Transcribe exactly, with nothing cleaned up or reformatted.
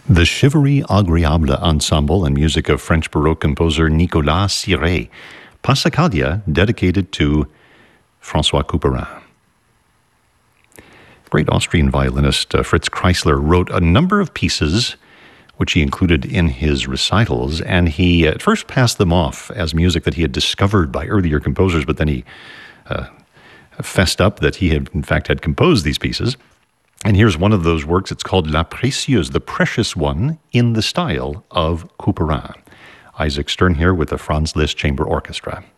The Chivalry Agréable Ensemble and music of French Baroque composer Nicolas Siret. Passacaglia, dedicated to François Couperin. Great Austrian violinist uh, Fritz Kreisler wrote a number of pieces which he included in his recitals, and he at first passed them off as music that he had discovered by earlier composers, but then he uh, fessed up that he had in fact had composed these pieces. And here's one of those works. It's called La Précieuse, the Precious One, in the style of Couperin. Isaac Stern here with the Franz Liszt Chamber Orchestra.